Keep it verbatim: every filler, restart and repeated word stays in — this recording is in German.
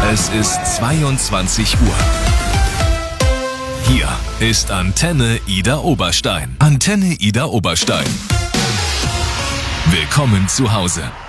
Es ist zweiundzwanzig Uhr. Hier ist Antenne Ida Oberstein. Antenne Ida Oberstein. Willkommen zu Hause.